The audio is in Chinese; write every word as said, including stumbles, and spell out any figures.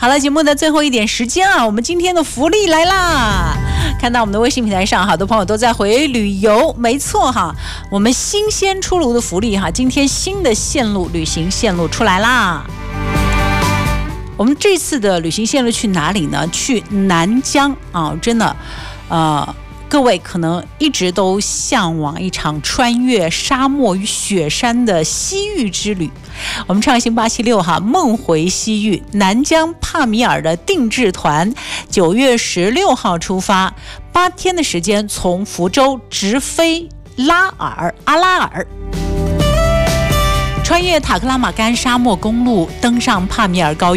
好了，节目的最后一点时间啊，我们今天的福利来啦！看到我们的微信平台上，好多朋友都在回旅游，没错哈，我们新鲜出炉的福利哈，今天新的线路旅行线路出来啦。我们这次的旅行线路去哪里呢？去南疆啊，真的，呃。各位可能一直都向往一场穿越沙漠与雪山的西域之旅。我们畅行八七六哈，梦回西域，南疆帕米尔的定制团，九月十六号出发，八天的时间，从福州直飞拉尔阿拉尔，穿越塔克拉玛干沙漠公路，登上帕米尔高原。